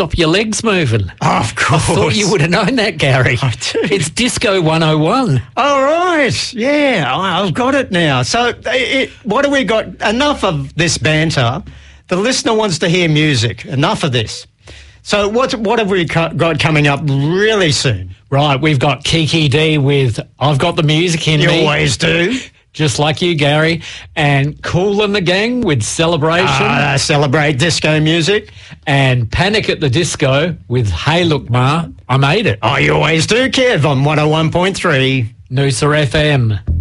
stop your legs moving. Of course. I thought you would have known that, Gary. I do. It's Disco 101. All right. Yeah, I've got it now. So what have we got? Enough of this banter. The listener wants to hear music. Enough of this. So what have we got coming up really soon? Right, we've got Kiki D with I've Got the Music in You Me. always do. Just like you, Gary. And Kool and the Gang with Celebration. Celebrate disco music. And Panic at the Disco with Hey Look Ma, I Made It. Oh, you always do, Kev, on 101.3. Noosa FM.